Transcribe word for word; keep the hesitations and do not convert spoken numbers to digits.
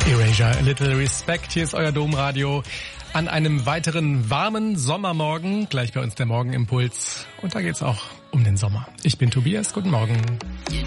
Erasure, a little respect. Hier ist euer Domradio an einem weiteren warmen Sommermorgen. Gleich bei uns der Morgenimpuls. Und da geht's auch um den Sommer. Ich bin Tobias. Guten Morgen.